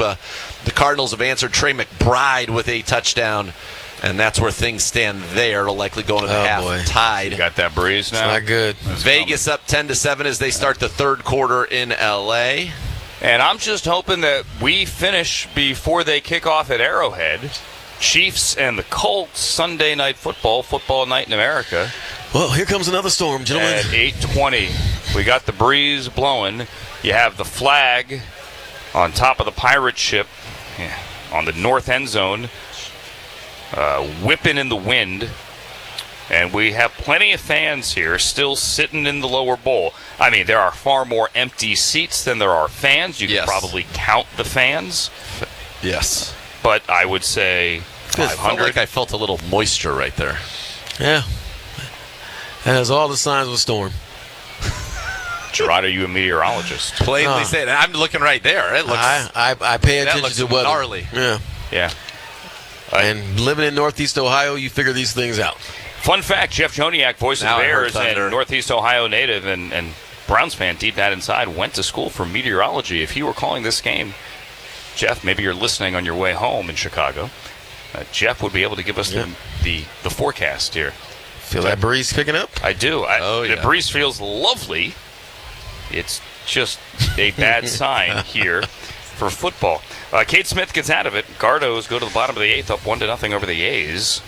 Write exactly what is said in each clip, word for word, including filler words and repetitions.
Uh, the Cardinals have answered Trey McBride with a touchdown, and that's where things stand there. It'll likely go into the Oh, half boy. tied. You got that breeze now? Not good. Vegas up ten to seven as they start the third quarter in L A. And I'm just hoping that we finish before they kick off at Arrowhead. Chiefs and the Colts, Sunday Night Football, Football Night in America. Well, here comes another storm, gentlemen. At eight twenty, we got the breeze blowing. You have the flag on top of the pirate ship yeah, on the north end zone, uh, whipping in the wind. And we have plenty of fans here still sitting in the lower bowl. I mean, there are far more empty seats than there are fans. You Yes. can probably count the fans. Yes. But I would say It five felt hundred. like I felt a little moisture right there. Yeah. That has all the signs of a storm. Gerard, are you a meteorologist? Plainly Uh. said. And I'm looking right there. It looks. I, I, I pay That attention looks to weather. gnarly. Yeah. Yeah. And living in Northeast Ohio, you figure these things out. Fun fact, Jeff Joniak, voice of Now the I heard Bears thunder. and Northeast Ohio native and, and Browns fan deep down inside, went to school for meteorology. If you were calling this game, Jeff, maybe you're listening on your way home in Chicago, uh, Jeff would be able to give us Yeah. the, the, the forecast here. Feel that breeze picking up? I do. I, Oh, yeah. The breeze feels lovely. It's just a bad sign here for football. Uh, Kate Smith gets out of it. Gardos go to the bottom of the eighth, up one to nothing over the A's.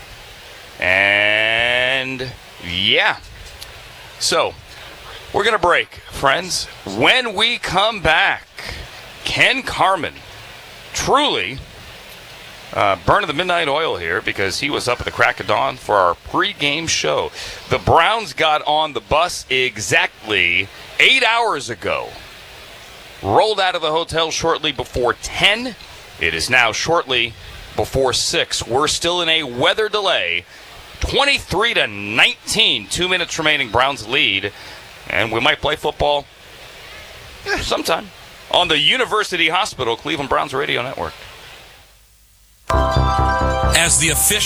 And yeah, so we're gonna break, friends. When we come back, Ken Carman, truly uh, burning the midnight oil here because he was up at the crack of dawn for our pregame show. The Browns got on the bus exactly eight hours ago. Rolled out of the hotel shortly before ten. It is now shortly before six. We're still in a weather delay. twenty-three to nineteen. Two minutes remaining. Browns lead. And we might play football sometime on the University Hospital Cleveland Browns Radio Network. As the official